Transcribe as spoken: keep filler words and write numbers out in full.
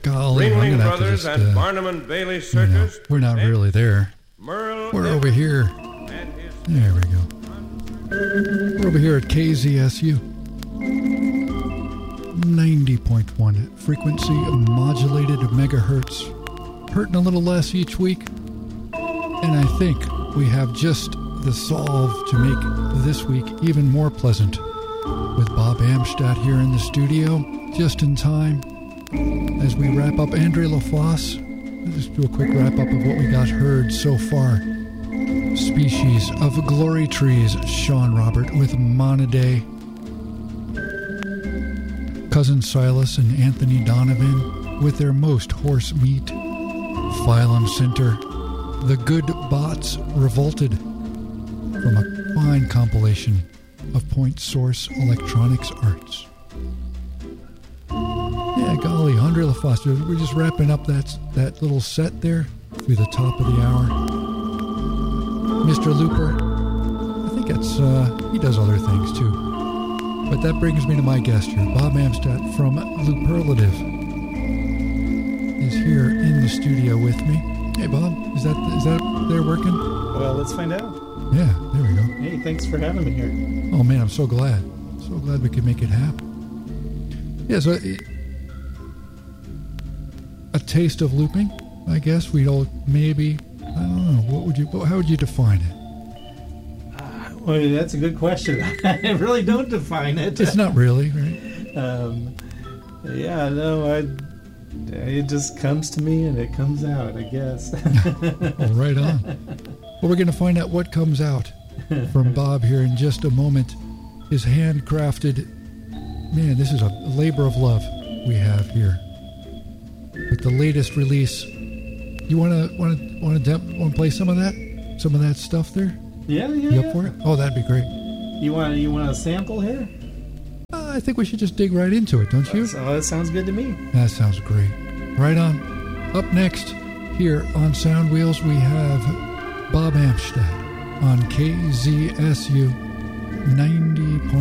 Golly, I'm Ringling gonna have to Brothers just, and uh, Barnum and Bailey you know, Circus. we're not really there. Merle We're Evans over here. and his There we go. We're over here at K Z S U. ninety point one frequency modulated megahertz. Hurting a little less each week. And I think we have just the solve to make this week even more pleasant with Bob Amstadt here in the studio, just in time as we wrap up. Andre LaFosse, let's just do a quick wrap up of what we got heard so far. Species of Glory Trees, Sean Robert with Monaday. Cousin Silas and Anthony Donovan with their Most Horse Meat. Phylum Center, The Good Bots Revolted, from a fine compilation of Point Source Electronics Arts. Yeah, golly, Andre LaFosse, we're just wrapping up that, that little set there through the top of the hour. Mister Looper, I think that's, uh, he does other things too. But that brings me to my guest here. Bob Amstadt from Looperlative is here in the studio with me. Hey, Bob, is that is that there working? Well, let's find out. Yeah, there we go. Hey, thanks for having me here. Oh, man, I'm so glad. So glad we could make it happen. Yeah, so it, a taste of looping, I guess. We'd all maybe, I don't know, what would you, how would you define it? Uh, well, that's a good question. I really don't define it. It's not really, right? um, yeah, no, I, it just comes to me and it comes out, I guess. Well, right on. Well, we're going to find out what comes out from Bob here in just a moment. His handcrafted, man, this is a labor of love we have here with the latest release. You want to want to want to want to play some of that, some of that stuff there? Yeah, yeah. You up yeah. for it? Oh, that'd be great. You want you want a sample here? Uh, I think we should just dig right into it, don't you? Oh, that sounds good to me. That sounds great. Right on. Up next, here on Sound Wheels, we have Bob Amstadt on K Z S U ninety point